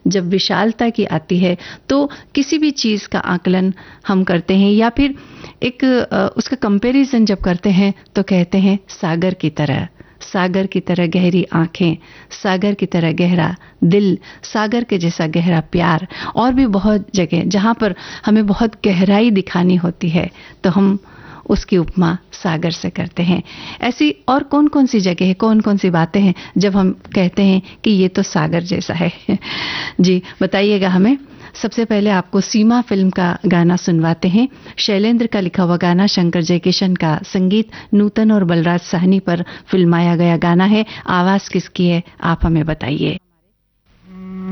जब विशालता की आती है तो किसी भी चीज़ का आकलन हम करते हैं या फिर एक उसका कंपैरिजन जब करते हैं तो कहते हैं सागर की तरह, सागर की तरह गहरी आंखें, सागर की तरह गहरा दिल, सागर के जैसा गहरा प्यार, और भी बहुत जगह जहां पर हमें बहुत गहराई दिखानी होती है तो हम उसकी उपमा सागर से करते हैं। ऐसी और कौन कौन सी जगह है, कौन कौन सी बातें हैं जब हम कहते हैं कि ये तो सागर जैसा है। जी बताइएगा हमें। सबसे पहले आपको सीमा फिल्म का गाना सुनवाते हैं। शैलेंद्र का लिखा हुआ गाना, शंकर जयकिशन का संगीत, नूतन और बलराज साहनी पर फिल्माया गया गाना है। आवाज किसकी है आप हमें बताइए।